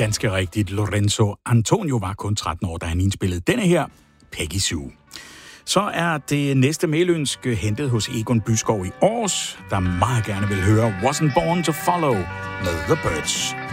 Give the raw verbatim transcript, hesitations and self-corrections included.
ganske rigtigt. Lorenzo Antonio var kun tretten år, da han indspillede denne her, Peggy Sue. Så er det næste mailønske hentet hos Egon Byskov i Aarhus, der meget gerne vil høre Wasn't Born to Follow med The Birds.